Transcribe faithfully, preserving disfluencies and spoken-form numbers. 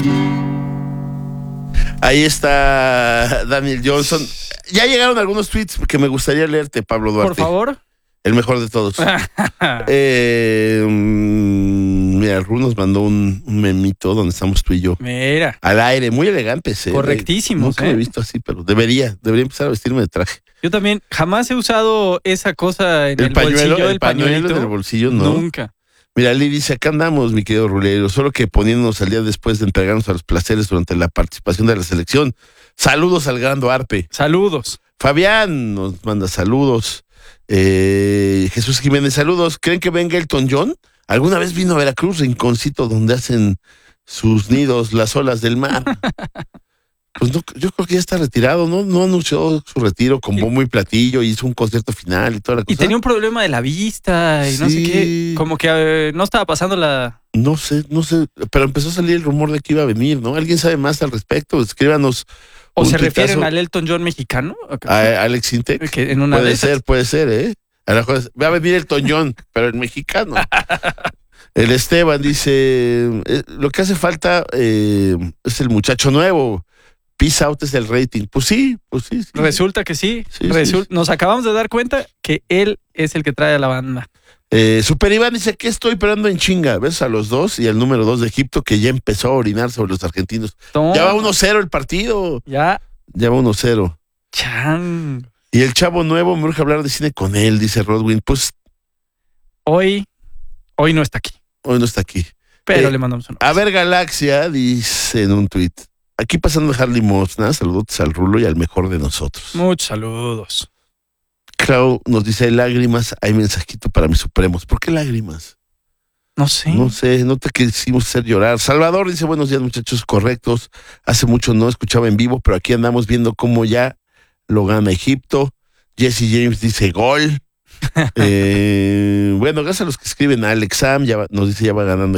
Ahí está Daniel Johnson. Ya llegaron algunos tweets que me gustaría leerte, Pablo Duarte. Por favor. El mejor de todos. eh, mira, Ru nos mandó un, un memito donde estamos tú y yo. Mira. Al aire, muy elegantes. ¿eh? Correctísimos. Nunca ¿eh? me he visto así, pero debería, debería empezar a vestirme de traje. Yo también jamás he usado esa cosa en el, El pañuelo, bolsillo el del pañuelo pañuelito. en el bolsillo, no. Nunca. Mira, Lee dice, acá andamos, mi querido Rulero, solo que poniéndonos al día después de entregarnos a los placeres durante la participación de la selección. Saludos al gran Duarte. Saludos. Fabián nos manda saludos. Eh, Jesús Jiménez, saludos. ¿Creen que venga Elton John? ¿Alguna vez vino a Veracruz, rinconcito donde hacen sus nidos las olas del mar? Pues no, yo creo que ya está retirado, ¿no? No anunció su retiro con bombo y platillo, y hizo un concierto final y toda la cosa. Y tenía un problema de la vista y no Sí. sé qué. Como que eh, no estaba pasando la... No sé, no sé, pero empezó a salir el rumor de que iba a venir, ¿no? ¿Alguien sabe más al respecto? Escríbanos. ¿O un se tuitazo. refieren al Elton John mexicano? A Alex Intec. Que en una Puede de esas. ser, puede ser, ¿eh? A lo mejor va a venir el Toñón, pero el mexicano. El Esteban dice, eh, lo que hace falta eh, es el muchacho nuevo. Peace out es el rating. Pues sí, pues sí. sí. Resulta que sí. Sí, Resul- sí. Nos acabamos de dar cuenta que él es el que trae a la banda. Eh, Super Iván dice, ¿qué estoy esperando en chinga? ¿Ves a los dos? Y el número dos de Egipto que ya empezó a orinar sobre los argentinos. Toma. Ya va uno cero el partido. Ya. Ya va uno cero. Chan. Y el chavo nuevo, me urge hablar de cine con él, dice Rodwin. Pues Hoy, hoy no está aquí. hoy no está aquí. Pero Eh, le mandamos un A ver, Galaxia dice en un tuit, aquí pasando a dejar limosna, saludos al Rulo y al mejor de nosotros. Muchos saludos. Clau nos dice, lágrimas, hay mensajito para mis supremos. ¿Por qué lágrimas? No sé. No sé, no te quisimos hacer llorar. Salvador dice, buenos días muchachos, correctos. Hace mucho no escuchaba en vivo, pero aquí andamos viendo cómo ya lo gana Egipto. Jesse James dice, gol. eh, bueno, gracias a los que escriben, Alex Sam ya va- nos dice, ya va ganando